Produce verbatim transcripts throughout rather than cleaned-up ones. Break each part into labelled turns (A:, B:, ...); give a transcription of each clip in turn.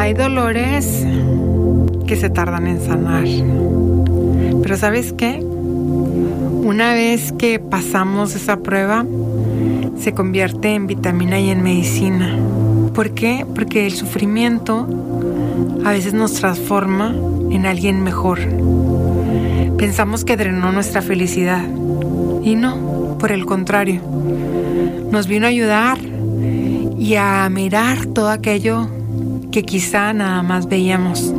A: Hay dolores que se tardan en sanar. Pero ¿sabes qué? Una vez que pasamos esa prueba, se convierte en vitamina y en medicina. ¿Por qué? Porque el sufrimiento a veces nos transforma en alguien mejor. Pensamos que drenó nuestra felicidad. Y no, por el contrario. Nos vino a ayudar y a mirar todo aquello que quizá nada más veíamos.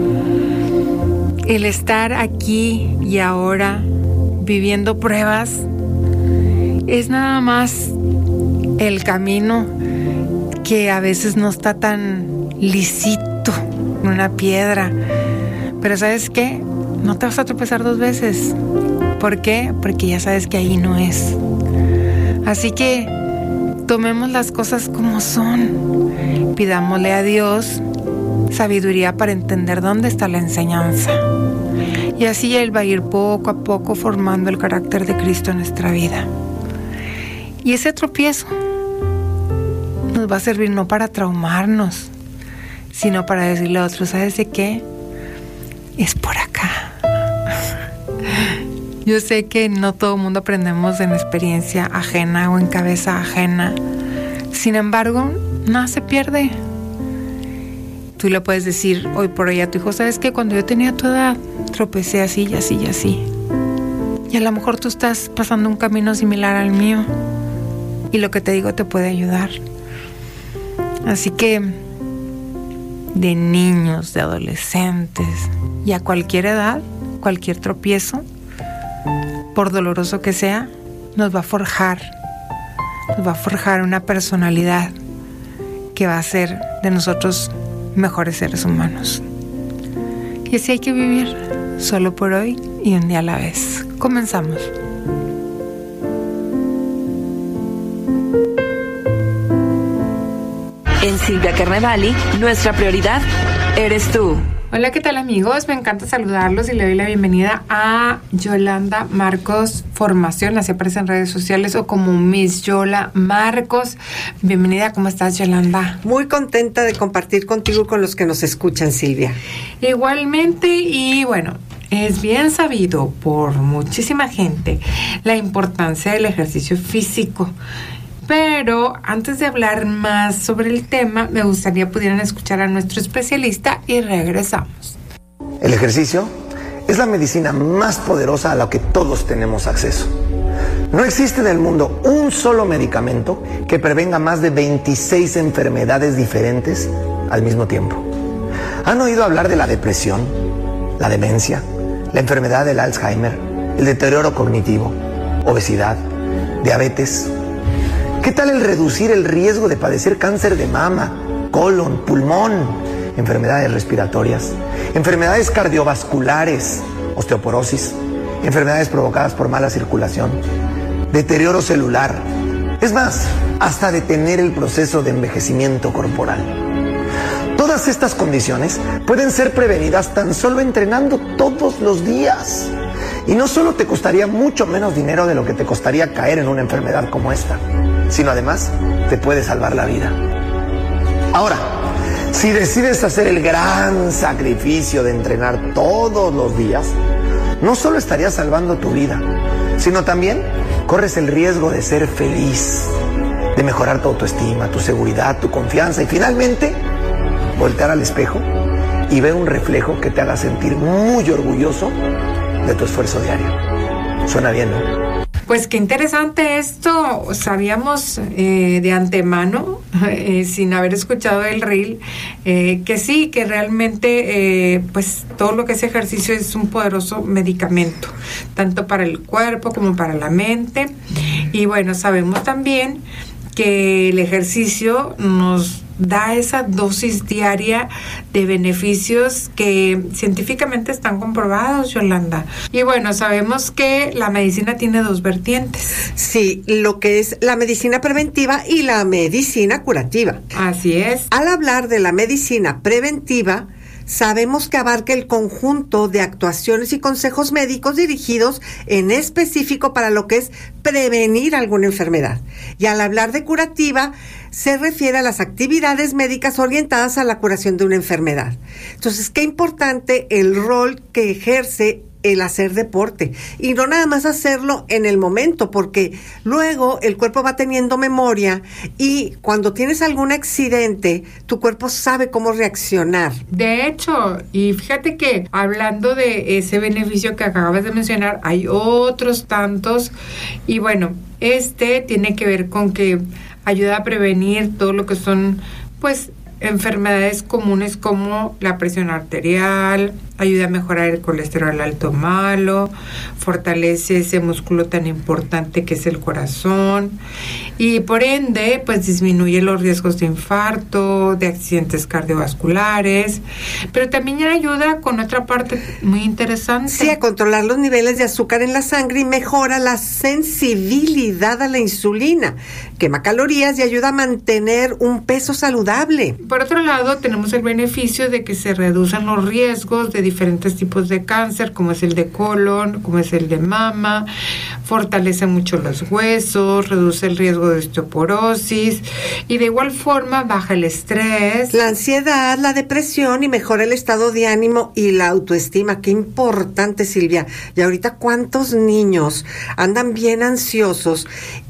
A: El estar aquí y ahora viviendo pruebas es nada más el camino que a veces no está tan lisito, una piedra. Pero ¿sabes qué? No te vas a tropezar dos veces. ¿Por qué? Porque ya sabes que ahí no es. Así que tomemos las cosas como son. Pidámosle a Dios sabiduría para entender dónde está la enseñanza. Y así Él va a ir poco a poco formando el carácter de Cristo en nuestra vida. Y ese tropiezo nos va a servir no para traumarnos, sino para decirle a otros, ¿sabes de qué? Es por acá. Yo sé que no todo el mundo aprendemos en experiencia ajena o en cabeza ajena. Sin embargo, nada se pierde. Tú le puedes decir hoy por hoy a tu hijo, ¿sabes qué? Cuando yo tenía tu edad, tropecé así y así y así. Y a lo mejor tú estás pasando un camino similar al mío. Y lo que te digo te puede ayudar. Así que, de niños, de adolescentes y a cualquier edad, cualquier tropiezo, por doloroso que sea, nos va a forjar, nos va a forjar una personalidad que va a hacer de nosotros mejores seres humanos. Y así hay que vivir, solo por hoy y un día a la vez. Comenzamos.
B: En Silvia Carnevali, nuestra prioridad eres tú.
A: Hola, ¿qué tal amigos? Me encanta saludarlos y le doy la bienvenida a Yolanda Marcos Formación, así aparece en redes sociales o como Miss Yola Marcos. Bienvenida, ¿cómo estás, Yolanda?
C: Muy contenta de compartir contigo y con los que nos escuchan, Silvia.
A: Igualmente, y bueno, es bien sabido por muchísima gente la importancia del ejercicio físico. Pero antes de hablar más sobre el tema, me gustaría pudieran escuchar a nuestro especialista y regresamos.
D: El ejercicio es la medicina más poderosa a la que todos tenemos acceso. No existe en el mundo un solo medicamento que prevenga más de veintiséis enfermedades diferentes al mismo tiempo. ¿Han oído hablar de la depresión, la demencia, la enfermedad del Alzheimer, el deterioro cognitivo, obesidad, diabetes? ¿Qué tal el reducir el riesgo de padecer cáncer de mama, colon, pulmón, enfermedades respiratorias, enfermedades cardiovasculares, osteoporosis, enfermedades provocadas por mala circulación, deterioro celular, es más, hasta detener el proceso de envejecimiento corporal? Todas estas condiciones pueden ser prevenidas tan solo entrenando todos los días. Y no solo te costaría mucho menos dinero de lo que te costaría caer en una enfermedad como esta, sino además te puede salvar la vida. Ahora, si decides hacer el gran sacrificio de entrenar todos los días, no solo estarías salvando tu vida, sino también corres el riesgo de ser feliz, de mejorar tu autoestima, tu seguridad, tu confianza y finalmente voltear al espejo y ver un reflejo que te haga sentir muy orgulloso de tu esfuerzo diario. Suena bien, ¿no?
A: Pues qué interesante esto. Sabíamos eh, de antemano, eh, sin haber escuchado el reel, eh, que sí, que realmente eh, pues todo lo que es ejercicio es un poderoso medicamento, tanto para el cuerpo como para la mente. Y bueno, sabemos también que el ejercicio nos da esa dosis diaria de beneficios que científicamente están comprobados, Yolanda. Y bueno, sabemos que la medicina tiene dos vertientes.
C: Sí, lo que es la medicina preventiva y la medicina curativa.
A: Así es.
C: Al hablar de la medicina preventiva, sabemos que abarca el conjunto de actuaciones y consejos médicos dirigidos en específico para lo que es prevenir alguna enfermedad. Y al hablar de curativa, se refiere a las actividades médicas orientadas a la curación de una enfermedad. Entonces, qué importante el rol que ejerce el hacer deporte, y no nada más hacerlo en el momento, porque luego el cuerpo va teniendo memoria y cuando tienes algún accidente, tu cuerpo sabe cómo reaccionar.
A: De hecho, y fíjate que hablando de ese beneficio que acabas de mencionar, hay otros tantos, y bueno, este tiene que ver con que ayuda a prevenir todo lo que son, pues, enfermedades comunes como la presión arterial, ayuda a mejorar el colesterol alto malo, fortalece ese músculo tan importante que es el corazón y por ende pues disminuye los riesgos de infarto, de accidentes cardiovasculares, pero también ayuda con otra parte muy interesante.
C: Sí, a controlar los niveles de azúcar en la sangre y mejora la sensibilidad a la insulina, quema calorías y ayuda a mantener un peso saludable.
A: Por otro lado, tenemos el beneficio de que se reducen los riesgos de diferentes tipos de cáncer, como es el de colon, como es el de mama, fortalece mucho los huesos, reduce el riesgo de osteoporosis y de igual forma baja el estrés,
C: la ansiedad, la depresión y mejora el estado de ánimo y la autoestima. Qué importante, Silvia. Y ahorita cuántos niños andan bien ansiosos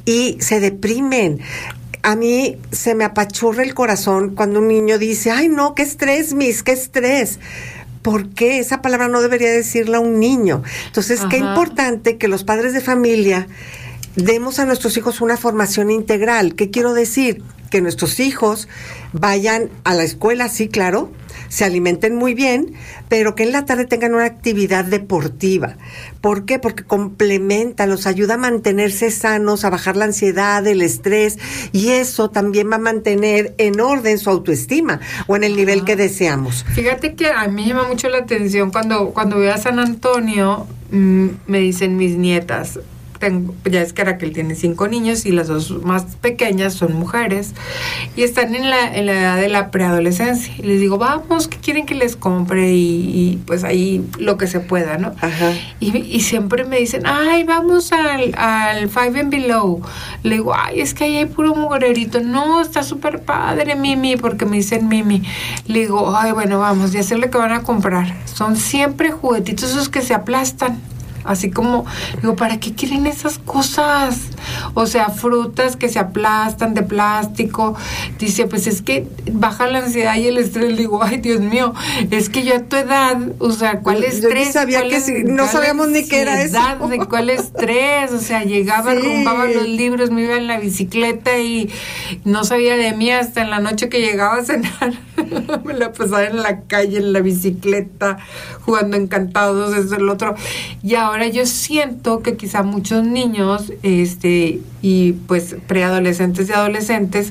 C: y se deprimen. A mí se me apachurra el corazón cuando un niño dice, ay no, qué estrés, Miss, qué estrés. ¿Por qué? Esa palabra no debería decirla un niño. Entonces, Ajá. Qué importante que los padres de familia demos a nuestros hijos una formación integral. ¿Qué quiero decir? Que nuestros hijos vayan a la escuela, sí, claro, se alimenten muy bien, pero que en la tarde tengan una actividad deportiva. ¿Por qué? Porque complementa, los ayuda a mantenerse sanos, a bajar la ansiedad, el estrés, y eso también va a mantener en orden su autoestima o en el nivel ah. que deseamos.
A: Fíjate que a mí me llama mucho la atención cuando, cuando voy a San Antonio, mmm, me dicen mis nietas, tengo, ya es que Raquel tiene cinco niños y las dos más pequeñas son mujeres y están en la, en la edad de la preadolescencia y les digo, vamos, ¿qué quieren que les compre? Y, y pues ahí lo que se pueda, ¿no?
C: Ajá.
A: Y, y siempre me dicen, ay, vamos al, al Five and Below. Le digo, ay, es que ahí hay puro mugrerito. No, está súper padre, Mimi, porque me dicen Mimi. Le digo, ay, bueno, vamos, ya sé lo que van a comprar. Son siempre juguetitos esos que se aplastan. Así como, digo, ¿para qué quieren esas cosas? O sea, frutas que se aplastan de plástico. Dice, pues es que baja la ansiedad y el estrés. Le digo, ay, Dios mío, es que yo a tu edad, o sea, ¿cuál
C: yo,
A: estrés?
C: Yo sabía que
A: es,
C: sí, no sabíamos ni qué era eso.
A: ¿De cuál estrés? O sea, llegaba, sí. Arrumbaba los libros, me iba en la bicicleta y no sabía de mí hasta en la noche que llegaba a cenar. Me la pasaba en la calle, en la bicicleta, jugando encantados, eso, el otro. Y ahora yo siento que quizá muchos niños, este, y pues preadolescentes y adolescentes,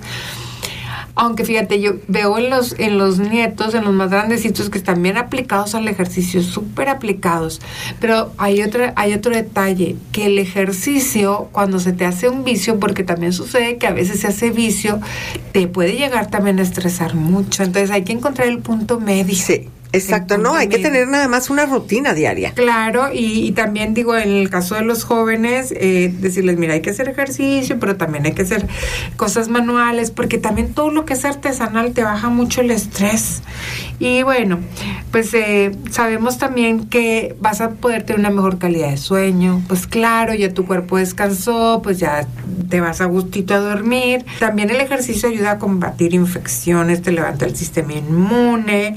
A: aunque fíjate, yo veo en los, en los nietos, en los más grandecitos, que están bien aplicados al ejercicio, súper aplicados. Pero hay otra, hay otro detalle, que el ejercicio, cuando se te hace un vicio, porque también sucede que a veces se hace vicio, te puede llegar también a estresar mucho. Entonces hay que encontrar el punto medio.
C: Sí. Exacto, no, hay que tener nada más una rutina diaria.
A: Claro, y, y también digo, en el caso de los jóvenes, eh, decirles, mira, hay que hacer ejercicio, pero también hay que hacer cosas manuales, porque también todo lo que es artesanal te baja mucho el estrés. Y bueno, pues eh, sabemos también que vas a poder tener una mejor calidad de sueño. Pues claro, ya tu cuerpo descansó, pues ya te vas a gustito a dormir. También el ejercicio ayuda a combatir infecciones, te levanta el sistema inmune.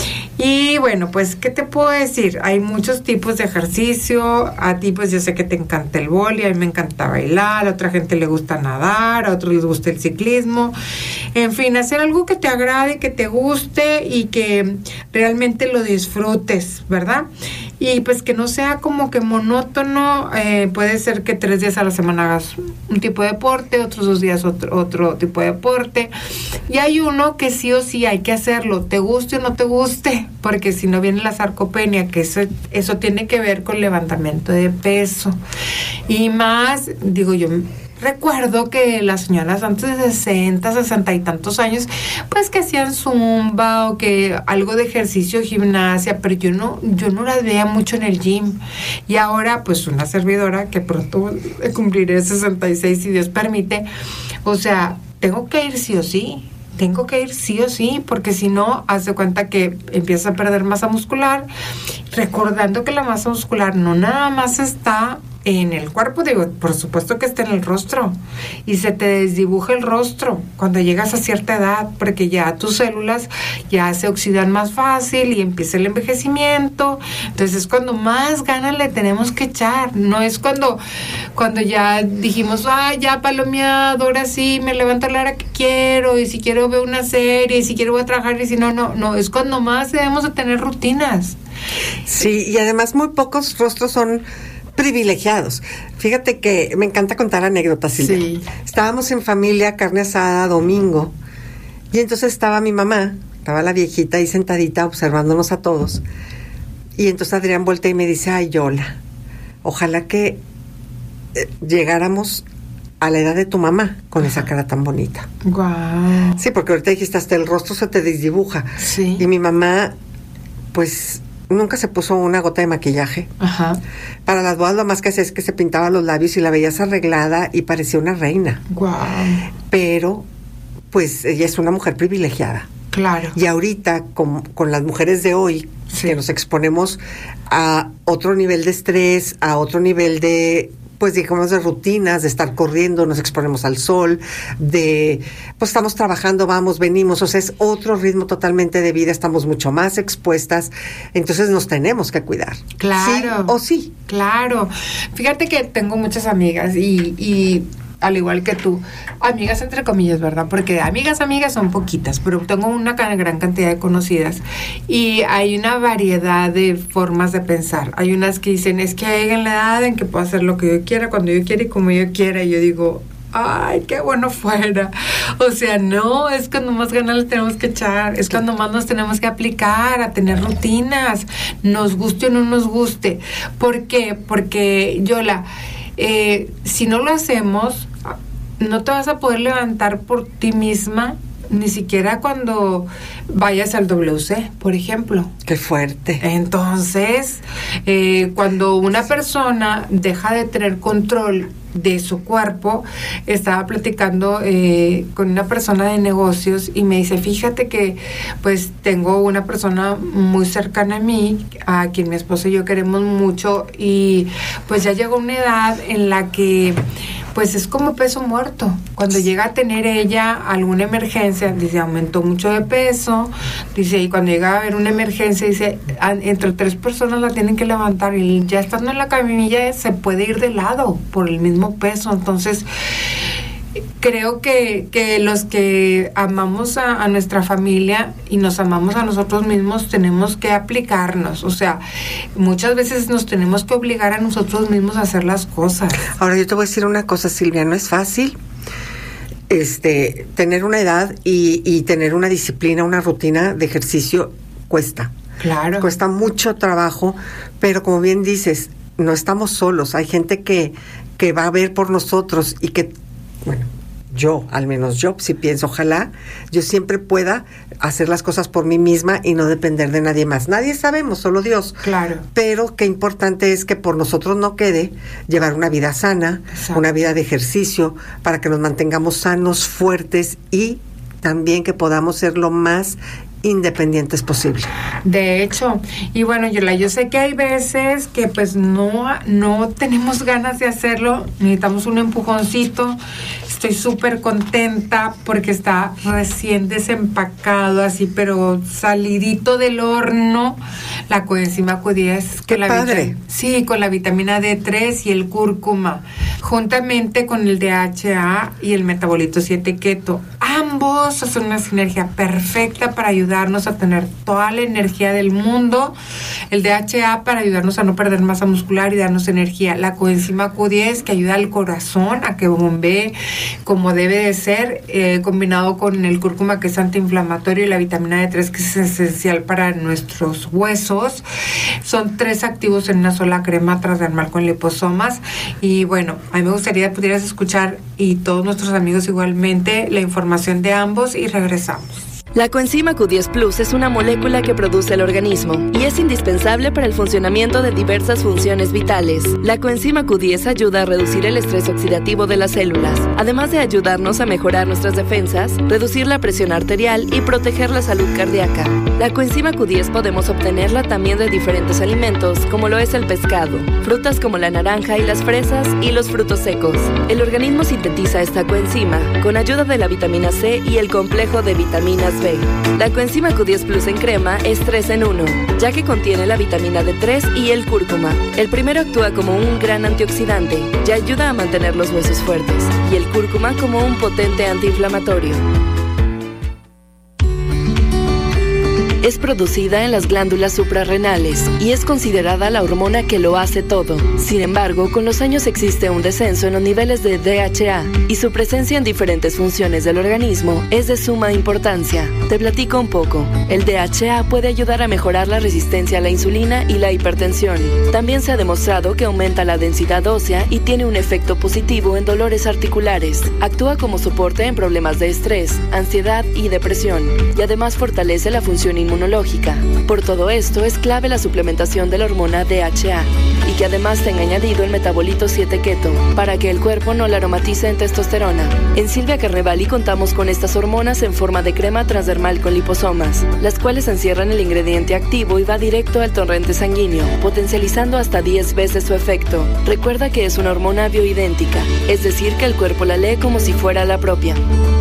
A: Y bueno, pues, ¿qué te puedo decir? Hay muchos tipos de ejercicio. A ti, pues, yo sé que te encanta el vóley, a mí me encanta bailar, a otra gente le gusta nadar, a otros les gusta el ciclismo. En fin, hacer algo que te agrade, que te guste y que realmente lo disfrutes, ¿verdad? Y pues que no sea como que monótono. Eh, puede ser que tres días a la semana hagas un tipo de deporte, otros dos días otro, otro tipo de deporte. Y hay uno que sí o sí hay que hacerlo, te guste o no te guste, porque si no viene la sarcopenia, que eso, eso tiene que ver con levantamiento de peso. Y más, digo yo, recuerdo que las señoras antes de sesenta, sesenta y tantos años, pues que hacían zumba o que algo de ejercicio, gimnasia, pero yo no, yo no las veía mucho en el gym. Y ahora, pues una servidora que pronto cumpliré sesenta y seis, si Dios permite, o sea, tengo que ir sí o sí. Tengo que ir sí o sí, porque si no, haz de cuenta que empiezas a perder masa muscular, recordando que la masa muscular no nada más está en el cuerpo, digo, por supuesto que está en el rostro, y se te desdibuja el rostro cuando llegas a cierta edad, porque ya tus células ya se oxidan más fácil y empieza el envejecimiento. Entonces es cuando más ganas le tenemos que echar, no es cuando cuando ya dijimos, ah, ya palomeado, ahora sí me levanto a la hora que quiero, y si quiero ver una serie, y si quiero voy a trabajar, y si no, no, no, es cuando más debemos de tener rutinas.
C: Sí, y además muy pocos rostros son privilegiados. Fíjate que me encanta contar anécdotas, Silvia.
A: Sí.
C: Estábamos en familia, carne asada, domingo, y entonces estaba mi mamá, estaba la viejita ahí sentadita observándonos a todos, y entonces Adrián voltea y me dice, ay, Yola, ojalá que eh, llegáramos a la edad de tu mamá con esa cara tan bonita.
A: Wow.
C: Sí, porque ahorita dijiste, hasta el rostro se te desdibuja.
A: Sí.
C: Y mi mamá, pues, nunca se puso una gota de maquillaje.
A: Ajá.
C: Para las bodas lo más que hacía es que se pintaba los labios y la veías arreglada y parecía una reina.
A: Wow.
C: Pero, pues, ella es una mujer privilegiada.
A: Claro.
C: Y ahorita, con, con las mujeres de hoy,
A: Sí.
C: que nos exponemos a otro nivel de estrés, a otro nivel de, pues digamos, de rutinas, de estar corriendo, nos exponemos al sol, de, pues estamos trabajando, vamos, venimos, o sea, es otro ritmo totalmente de vida, estamos mucho más expuestas, entonces nos tenemos que cuidar.
A: Claro.
C: ¿Sí o sí?
A: Claro. Fíjate que tengo muchas amigas y, y al igual que tú, amigas entre comillas, ¿verdad? Porque amigas, amigas son poquitas, pero tengo una gran cantidad de conocidas y hay una variedad de formas de pensar. Hay unas que dicen, es que hay en la edad en que puedo hacer lo que yo quiera, cuando yo quiera y como yo quiera, y yo digo, ay, qué bueno fuera. O sea, no, es cuando más ganas le tenemos que echar, es cuando más nos tenemos que aplicar a tener rutinas, nos guste o no nos guste. ¿Por qué? Porque, Yola, eh, si no lo hacemos, no te vas a poder levantar por ti misma, ni siquiera cuando vayas al W C, por ejemplo.
C: Qué fuerte.
A: Entonces, eh, cuando una persona deja de tener control de su cuerpo, estaba platicando eh, con una persona de negocios y me dice, fíjate que pues tengo una persona muy cercana a mí, a quien mi esposo y yo queremos mucho, y pues ya llegó una edad en la que pues es como peso muerto. Cuando llega a tener ella alguna emergencia, dice, aumentó mucho de peso, dice, y cuando llega a haber una emergencia, dice, entre tres personas la tienen que levantar, y ya estando en la camilla se puede ir de lado por el mismo peso. Entonces, creo que, que los que amamos a, a nuestra familia y nos amamos a nosotros mismos tenemos que aplicarnos, o sea, muchas veces nos tenemos que obligar a nosotros mismos a hacer las cosas.
C: Ahora yo te voy a decir una cosa, Silvia, no es fácil este tener una edad y, y tener una disciplina, una rutina de ejercicio, cuesta.
A: Claro.
C: Cuesta mucho trabajo, pero como bien dices, no estamos solos, hay gente que, que va a ver por nosotros y que, bueno, yo, al menos yo, sí pienso, ojalá yo siempre pueda hacer las cosas por mí misma y no depender de nadie más. Nadie sabemos, solo Dios.
A: Claro.
C: Pero qué importante es que por nosotros no quede llevar una vida sana,
A: Exacto.
C: una vida de ejercicio, para que nos mantengamos sanos, fuertes y también que podamos ser lo más independientes posible.
A: De hecho, y bueno, Yola, yo sé que hay veces que pues no, no tenemos ganas de hacerlo, necesitamos un empujoncito. Estoy súper contenta porque está recién desempacado, así, pero salidito del horno, la coenzima Q diez.
C: ¡Qué
A: con la
C: padre!
A: Vitam- sí, con la vitamina D tres y el cúrcuma, juntamente con el D H A y el metabolito siete keto. Ambos son una sinergia perfecta para ayudarnos a tener toda la energía del mundo. El D H A para ayudarnos a no perder masa muscular y darnos energía. La coenzima Q diez que ayuda al corazón a que bombee como debe de ser, eh, combinado con el cúrcuma que es antiinflamatorio y la vitamina D tres que es esencial para nuestros huesos. Son tres activos en una sola crema transdermal con liposomas. Y bueno, a mí me gustaría que pudieras escuchar, y todos nuestros amigos igualmente, la información de ambos, y regresamos.
B: La coenzima Q diez Plus es una molécula que produce el organismo y es indispensable para el funcionamiento de diversas funciones vitales. La coenzima Q diez ayuda a reducir el estrés oxidativo de las células, además de ayudarnos a mejorar nuestras defensas, reducir la presión arterial y proteger la salud cardíaca. La coenzima Q diez podemos obtenerla también de diferentes alimentos, como lo es el pescado, frutas como la naranja y las fresas y los frutos secos. El organismo sintetiza esta coenzima con ayuda de la vitamina C y el complejo de vitaminas B. La coenzima Q diez Plus en crema es tres en uno, ya que contiene la vitamina D tres y el cúrcuma. El primero actúa como un gran antioxidante y ayuda a mantener los huesos fuertes, y el cúrcuma como un potente antiinflamatorio. Es producida en las glándulas suprarrenales y es considerada la hormona que lo hace todo. Sin embargo, con los años existe un descenso en los niveles de D H A y su presencia en diferentes funciones del organismo es de suma importancia. Te platico un poco. El D H A puede ayudar a mejorar la resistencia a la insulina y la hipertensión. También se ha demostrado que aumenta la densidad ósea y tiene un efecto positivo en dolores articulares. Actúa como soporte en problemas de estrés, ansiedad y depresión, y además fortalece la función inmunológica. Por todo esto, es clave la suplementación de la hormona D H A y que además tenga añadido el metabolito siete keto para que el cuerpo no la aromatice en testosterona. En Silvia Carnevali contamos con estas hormonas en forma de crema transdermal con liposomas, las cuales encierran el ingrediente activo y va directo al torrente sanguíneo, potencializando hasta diez veces su efecto. Recuerda que es una hormona bioidéntica, es decir, que el cuerpo la lee como si fuera la propia.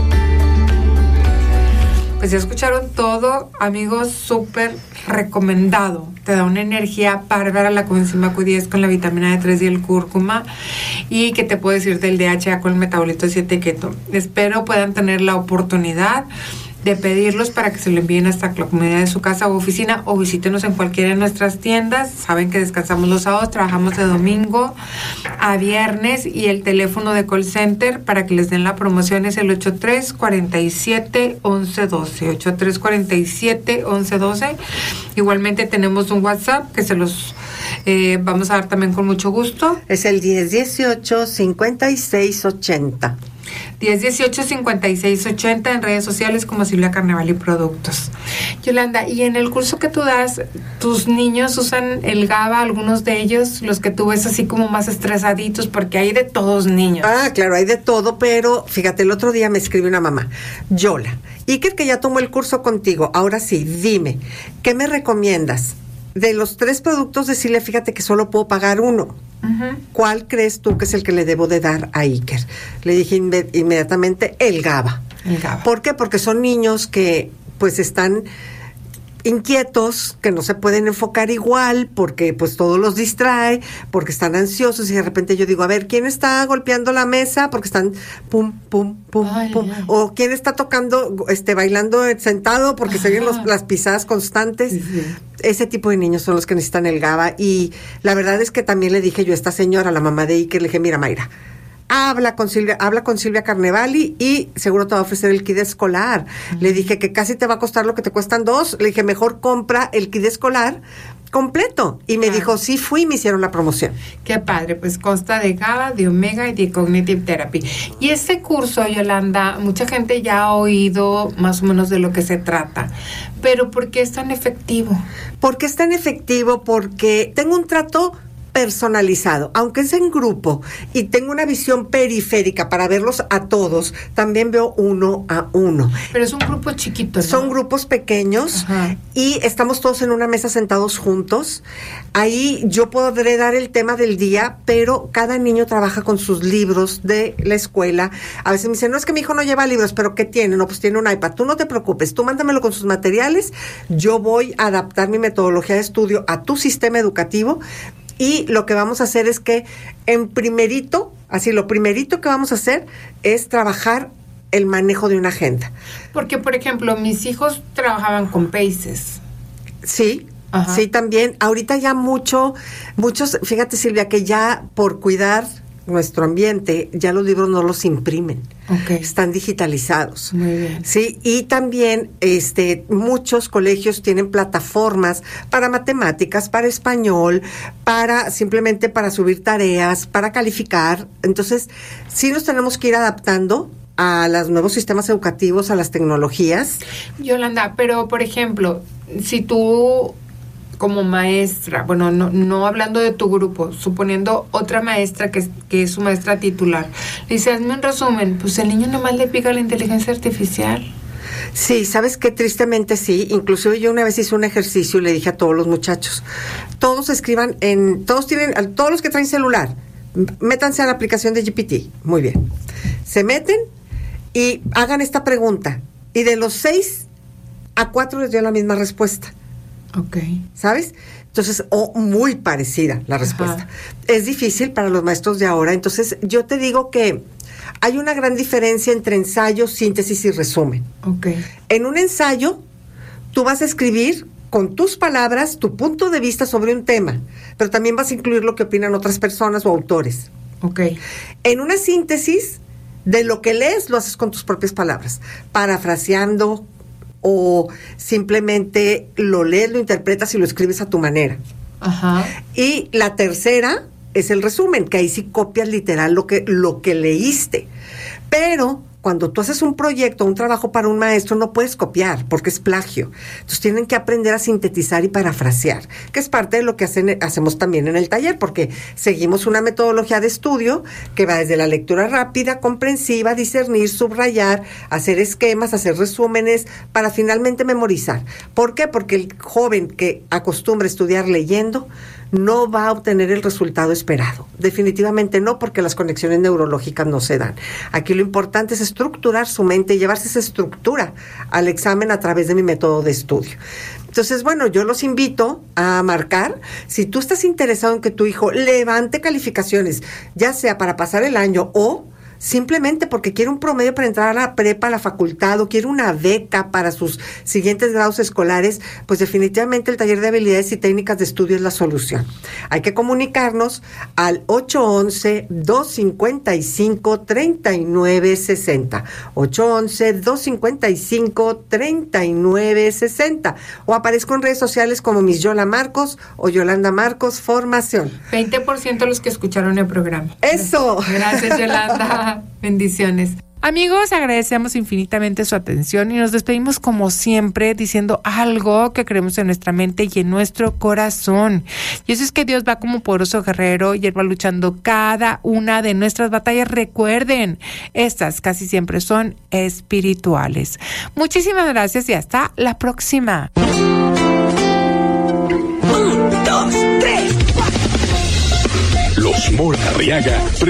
A: Pues ya escucharon todo, amigos, súper recomendado. Te da una energía bárbara la coenzima Q diez con la vitamina D tres y el cúrcuma, y que te puedo decir del D H A con el metabolito siete keto. Espero puedan tener la oportunidad de pedirlos para que se lo envíen hasta la comunidad de su casa o oficina, o visítenos en cualquiera de nuestras tiendas. Saben que descansamos los sábados, trabajamos de domingo a viernes, y el teléfono de call center para que les den la promoción es el ocho tres cuatro siete once doce, ocho tres cuatro siete once doce. Igualmente tenemos un WhatsApp que se los eh, vamos a dar también con mucho gusto.
C: Es el diez dieciocho cincuenta y seis ochenta.
A: diez dieciocho cincuenta y seis ochenta, en redes sociales como Silvia Carnevali Productos. Yolanda, y en el curso que tú das, tus niños usan el GABA, algunos de ellos, los que tú ves así como más estresaditos, porque hay de todos niños.
C: Ah, claro, hay de todo, pero fíjate, el otro día me escribe una mamá: Yola, Iker, que ya tomó el curso contigo, ahora sí, dime, ¿qué me recomiendas? De los tres productos de Silvia, fíjate que solo puedo pagar uno. Uh-huh. ¿Cuál crees tú que es el que le debo de dar a Iker? Le dije inme- inmediatamente el GABA.
A: El GABA.
C: ¿Por qué? Porque son niños que pues están inquietos, que no se pueden enfocar igual, porque pues todo los distrae, porque están ansiosos, y de repente yo digo, a ver, ¿quién está golpeando la mesa? Porque están pum, pum, pum, ay, pum. Ay. O ¿quién está tocando, este, bailando sentado? Porque se oyen los, las pisadas constantes. Sí, sí. Ese tipo de niños son los que necesitan el GABA. Y la verdad es que también le dije yo a esta señora, la mamá de Iker, le dije, mira, Mayra, Habla con Silvia, habla con Silvia Carnevali y seguro te va a ofrecer el kit escolar. Uh-huh. Le dije que casi te va a costar lo que te cuestan dos. Le dije, mejor compra el kit escolar completo. Y me claro. dijo, sí fui y me hicieron la promoción.
A: Qué padre, pues consta de GABA, de Omega y de Cognitive Therapy. Y este curso, Yolanda, mucha gente ya ha oído más o menos de lo que se trata. Pero ¿por qué es tan efectivo?
C: ¿Por qué es tan efectivo? Porque tengo un trato personalizado, aunque es en grupo y tengo una visión periférica para verlos a todos, también veo uno a uno.
A: Pero es un grupo chiquito, ¿no?
C: Son grupos pequeños. Ajá. Y estamos todos en una mesa sentados juntos. Ahí yo podré dar el tema del día, pero cada niño trabaja con sus libros de la escuela. A veces me dicen, no, es que mi hijo no lleva libros, pero ¿qué tiene? No, pues tiene un iPad. Tú no te preocupes, tú mándamelo con sus materiales, yo voy a adaptar mi metodología de estudio a tu sistema educativo. Y lo que vamos a hacer es que en primerito, así lo primerito que vamos a hacer es trabajar el manejo de una agenda.
A: Porque, por ejemplo, mis hijos trabajaban con Paces.
C: Sí, ajá. Sí, también. Ahorita ya mucho, muchos, fíjate, Silvia, que ya por cuidar nuestro ambiente, ya los libros no los imprimen. Okay. Están digitalizados.
A: Muy bien.
C: Sí, y también este muchos colegios tienen plataformas para matemáticas, para español, para simplemente para subir tareas, para calificar. Entonces, sí nos tenemos que ir adaptando a los nuevos sistemas educativos, a las tecnologías.
A: Yolanda, pero por ejemplo, si tú como maestra, bueno, no, no hablando de tu grupo, suponiendo otra maestra que, que es su maestra titular, le dice, hazme un resumen, pues el niño nomás le pica la inteligencia artificial.
C: Sí, ¿sabes qué? Tristemente sí. Inclusive yo una vez hice un ejercicio y le dije a todos los muchachos, todos escriban en, todos tienen, todos los que traen celular, métanse a la aplicación de G P T. Muy bien. Se meten y hagan esta pregunta. Y de los seis a cuatro les dio la misma respuesta.
A: Ok.
C: ¿Sabes? Entonces, o muy parecida la respuesta.
A: Ajá.
C: Es difícil para los maestros de ahora. Entonces, yo te digo que hay una gran diferencia entre ensayo, síntesis y resumen.
A: Ok.
C: En un ensayo, tú vas a escribir con tus palabras tu punto de vista sobre un tema, pero también vas a incluir lo que opinan otras personas o autores.
A: Ok.
C: En una síntesis, de lo que lees, lo haces con tus propias palabras, parafraseando o simplemente lo lees, lo interpretas y lo escribes a tu manera.
A: Ajá.
C: Y la tercera es el resumen, que ahí sí copias literal lo que, lo que leíste. Pero cuando tú haces un proyecto, un trabajo para un maestro, no puedes copiar porque es plagio. Entonces tienen que aprender a sintetizar y parafrasear, que es parte de lo que hacen, hacemos también en el taller, porque seguimos una metodología de estudio que va desde la lectura rápida, comprensiva, discernir, subrayar, hacer esquemas, hacer resúmenes, para finalmente memorizar. ¿Por qué? Porque el joven que acostumbra a estudiar leyendo no va a obtener el resultado esperado. Definitivamente no, porque las conexiones neurológicas no se dan. Aquí lo importante es estructurar su mente y llevarse esa estructura al examen a través de mi método de estudio. Entonces, bueno, yo los invito a marcar. Si tú estás interesado en que tu hijo levante calificaciones, ya sea para pasar el año o simplemente porque quiere un promedio para entrar a la prepa, a la facultad, o quiere una beca para sus siguientes grados escolares, pues definitivamente el taller de habilidades y técnicas de estudio es la solución. Hay que comunicarnos al ocho once, dos cincuenta y cinco, treinta y nueve sesenta. ocho once, dos cincuenta y cinco, treinta y nueve sesenta. O aparezco en redes sociales como Miss Yola Marcos o Yolanda Marcos Formación.
A: veinte por ciento los que escucharon el programa.
C: ¡Eso!
A: Gracias, Yolanda. Bendiciones. Amigos, agradecemos infinitamente su atención y nos despedimos como siempre diciendo algo que creemos en nuestra mente y en nuestro corazón. Y eso es que Dios va como poderoso guerrero y Él va luchando cada una de nuestras batallas. Recuerden, estas casi siempre son espirituales. Muchísimas gracias y hasta la próxima.
E: Un, dos, tres, cuatro. Los Mora Arriaga